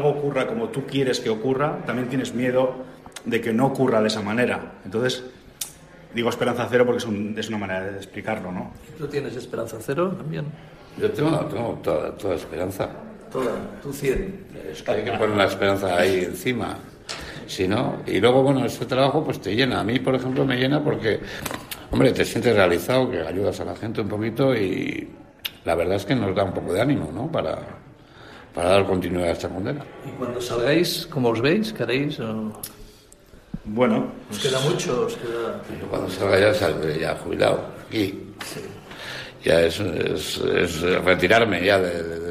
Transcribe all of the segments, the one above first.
algo ocurra como tú quieres que ocurra, también tienes miedo de que no ocurra de esa manera. Entonces, digo esperanza cero porque es una manera de explicarlo, ¿no? ¿Tú tienes esperanza cero también? Yo tengo toda esperanza. Toda, tú 100. Es que hay que poner la esperanza ahí encima. Si no, y luego, bueno, ese trabajo pues te llena. A mí, por ejemplo, me llena porque, hombre, te sientes realizado, que ayudas a la gente un poquito y la verdad es que nos da un poco de ánimo, ¿no? Para dar continuidad a esta condena. ¿Y cuando salgáis, cómo os veis? ¿Queréis? O... Bueno, ¿Os queda mucho? ¿Os queda...? Yo cuando salga ya saldré ya jubilado. Y Sí. ya es retirarme ya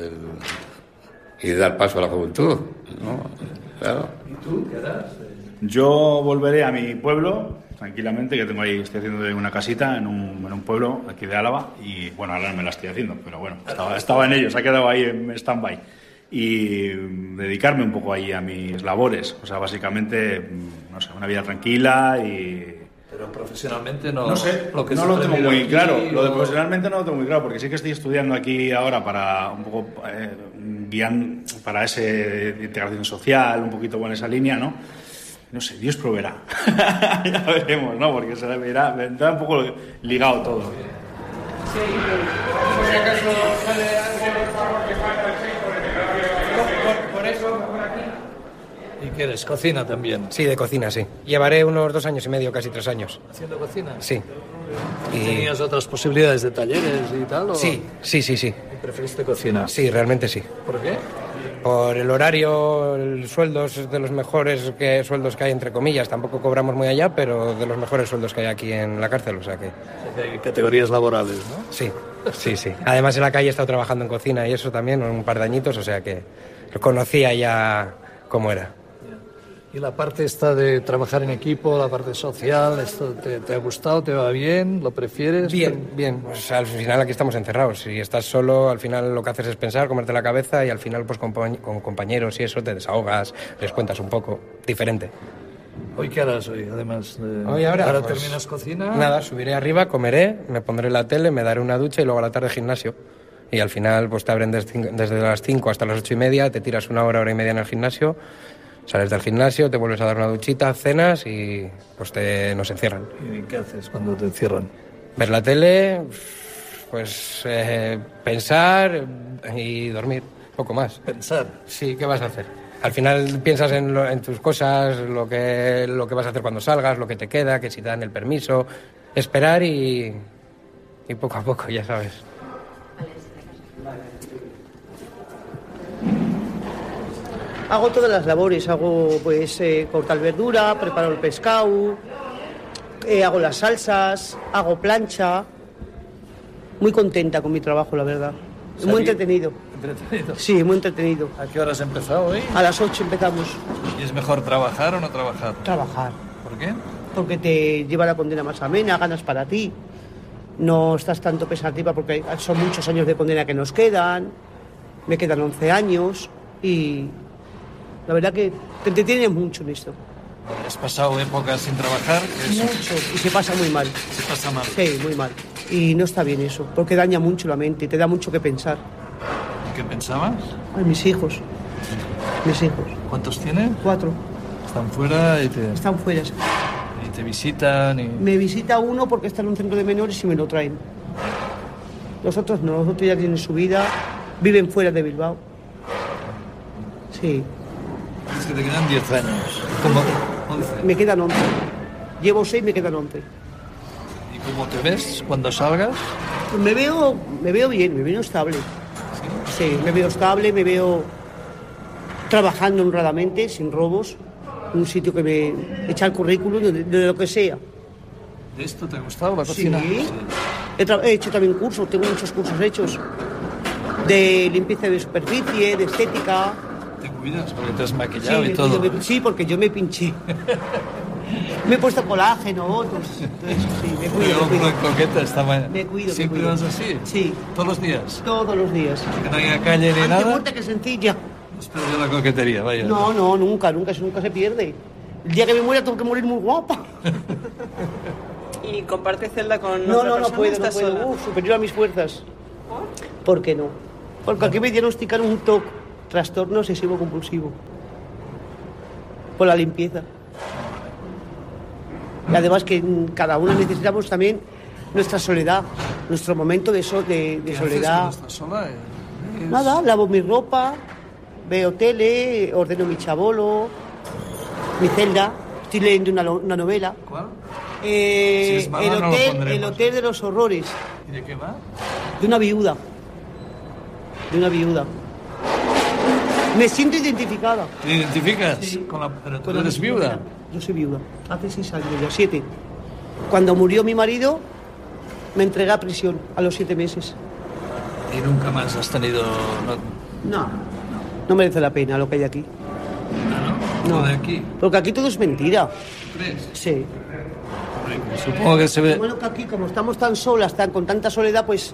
y dar paso a la juventud, ¿no? Claro. ¿Y tú qué harás? yo volveré a mi pueblo tranquilamente, que tengo ahí, estoy haciendo una casita en un pueblo aquí de Álava y bueno, ahora no me la estoy haciendo, pero bueno, estaba en ello, se ha quedado ahí en stand-by. Y dedicarme un poco ahí a mis labores, o sea, básicamente, no sé, una vida tranquila y... Pero profesionalmente no... No sé, lo que no lo tengo muy claro. Lo de o... profesionalmente no lo tengo muy claro, porque sí que estoy estudiando aquí ahora para un poco guiando para ese integración social, un poquito en esa línea, ¿no? No sé, Dios proveerá. Ya veremos, ¿no? Porque se vendrá un poco ligado todo. Sí, por si acaso sale algo, por favor, que falta el 6, por eso, por aquí. ¿Y qué eres? ¿Cocina también? Sí, de cocina, sí. Llevaré unos 2 años y medio, casi 3 años. ¿Haciendo cocina? Sí. ¿Tenías otras posibilidades de talleres y tal? ¿O... Sí. ¿Y preferiste cocina? Sí, realmente sí. ¿Por qué? Por el horario, el sueldo es de los mejores sueldos que hay, entre comillas. Tampoco cobramos muy allá, pero de los mejores sueldos que hay aquí en la cárcel, o sea que... Hay categorías laborales, ¿no? Sí. Además en la calle he estado trabajando en cocina y eso también, un par de añitos, o sea que conocía ya cómo era. ¿Y la parte esta de trabajar en equipo, la parte social, esto te ha gustado, te va bien, lo prefieres? Bien. Pues al final aquí estamos encerrados. Si estás solo, al final lo que haces es pensar, comerte la cabeza y al final pues con compañeros y eso te desahogas, les cuentas un poco, diferente. ¿Hoy qué harás hoy, además de... Hoy ahora pues, terminas cocina? Nada, subiré arriba, comeré, me pondré la tele, me daré una ducha y luego a la tarde gimnasio. Y al final pues te abren desde las 5 hasta las 8:30, te tiras 1 hora y media en el gimnasio. Sales del gimnasio, te vuelves a dar una duchita, cenas y pues nos encierran. ¿Y qué haces cuando te encierran? Ver la tele, pues pensar y dormir, poco más. ¿Pensar? Sí, ¿qué vas a hacer? Al final piensas en tus cosas, lo que vas a hacer cuando salgas, lo que te queda, que si te dan el permiso, esperar y poco a poco, ya sabes. Hago todas las labores, hago pues cortar verdura, preparo el pescado, hago las salsas, hago plancha. Muy contenta con mi trabajo, la verdad. Muy entretenido. ¿Entretenido? Sí, muy entretenido. ¿A qué hora has empezado hoy? A las 8 empezamos. ¿Y es mejor trabajar o no trabajar? Trabajar. ¿Por qué? Porque te lleva la condena más amena, ganas para ti. No estás tanto pensativa porque son muchos años de condena que nos quedan. Me quedan 11 años y... La verdad que te entretienes mucho en esto. ¿Has pasado épocas sin trabajar? Mucho, y se pasa muy mal. Se pasa mal. Sí, muy mal. Y no está bien eso, porque daña mucho la mente y te da mucho que pensar. ¿Qué pensabas? Ay, mis hijos. ¿Cuántos tienes? 4. Están fuera Están fuera. y te visitan y... Me visita uno porque está en un centro de menores y me lo traen. Los otros no, los otros ya tienen su vida, viven fuera de Bilbao. Sí. Es que te quedan 10 años. ¿Cómo? 11. Me quedan 11. Llevo 6, me quedan 11. ¿Y cómo te ves cuando salgas? Pues me veo bien, me veo estable. Sí, me veo estable, me veo trabajando honradamente, sin robos. Un sitio que me echa el currículum de lo que sea. ¿De esto te ha gustado la cocina? Sí. He hecho también cursos, tengo muchos cursos hechos. De limpieza de superficie, de estética. ¿Te cuidas? Porque te has maquillado Sí, y todo. Sí, porque yo me pinché. Me he puesto colágeno, entonces sí, me cuido. Una coqueta está mal. Me cuido. ¿Siempre vas así? Sí. ¿Todos los días? Todos los días. Que no haya calle ni Ante nada. muerte que sencilla. Has perdido la coquetería, vaya. No, nunca se pierde. El día que me muera tengo que morir muy guapa. ¿Y comparte celda con No, otra persona? no puedo, ¿Estás sola? superior a mis fuerzas. ¿Por qué no? Porque aquí me diagnosticaron un TOC trastorno obsesivo compulsivo. Por la limpieza. Y además que cada uno necesitamos también nuestra soledad, nuestro momento de soledad. ¿Estás sola? Nada, lavo mi ropa, veo tele, ordeno mi chabolo, mi celda, estoy leyendo una novela. ¿Cuál? El es mala, no lo pondremos. El hotel de los horrores, ¿Y de qué va? de una viuda. Me siento identificada. ¿Te identificas? Sí. Pero tú Con la eres viuda. novela. Yo soy viuda, hace 6 años, ya 7. Cuando murió mi marido, me entregué a prisión a los 7 meses. Y nunca más has tenido... No merece la pena lo que hay aquí. ¿No? No. ¿Lo de aquí? Porque aquí todo es mentira. ¿Crees? Sí. Supongo que se ve... Bueno, que aquí, como estamos tan solas, con tanta soledad, pues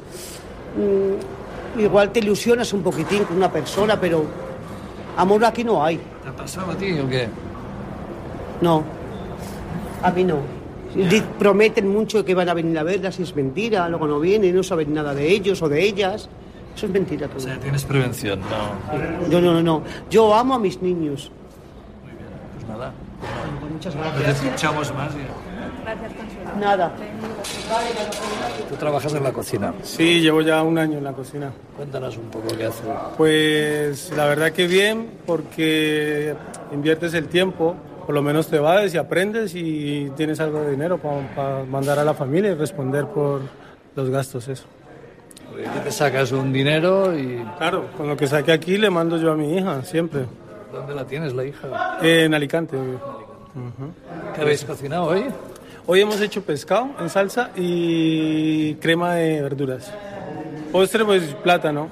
igual te ilusionas un poquitín con una persona, pero amor aquí no hay. ¿Te ha pasado a ti o qué? No, a mí no. Prometen mucho que van a venir a verlas y es mentira, luego no vienen, no saben nada de ellos o de ellas. Eso es mentira todo. O sea, tienes prevención, ¿no? No. Yo amo a mis niños. Pues nada. Muchas Te gracias. escuchamos más. Nada. Tú trabajas en la cocina. Sí, llevo ya 1 año en la cocina. Cuéntanos un poco qué haces. Pues la verdad que bien, porque inviertes el tiempo, por lo menos te vas y aprendes y tienes algo de dinero para mandar a la familia y responder por los gastos, eso. Aquí te sacas un dinero y... Claro, con lo que saque aquí le mando yo a mi hija, siempre. ¿Dónde la tienes, la hija? En Alicante. ¿Qué habéis cocinado hoy? Hoy hemos hecho pescado en salsa y crema de verduras. Postre, pues plátano.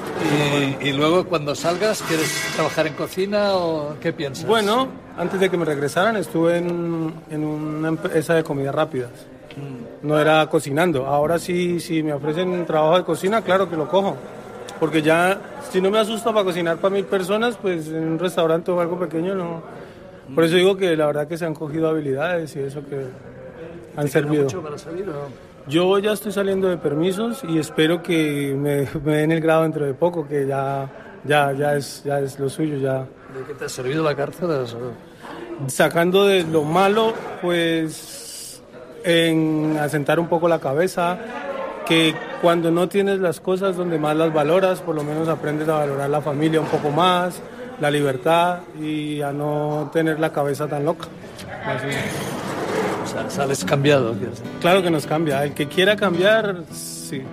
Y luego cuando salgas, ¿quieres trabajar en cocina o qué piensas? Bueno, antes de que me regresaran estuve en una empresa de comidas rápidas. No era cocinando. Ahora sí, si me ofrecen trabajo de cocina, claro que lo cojo. Porque ya, si no me asusta para cocinar para 1000 personas, pues en un restaurante o algo pequeño no. Por eso digo que la verdad que se han cogido habilidades y eso que han servido. ¿Mucho para salir o...? Yo ya estoy saliendo de permisos y espero que me den el grado dentro de poco, que ya es lo suyo. Ya. ¿De qué te ha servido la cárcel? Sacando de lo malo, pues en asentar un poco la cabeza, que cuando no tienes las cosas donde más las valoras, por lo menos aprendes a valorar la familia un poco más, la libertad y a no tener la cabeza tan loca. Así. O sea, sales cambiado. Claro que nos cambia. El que quiera cambiar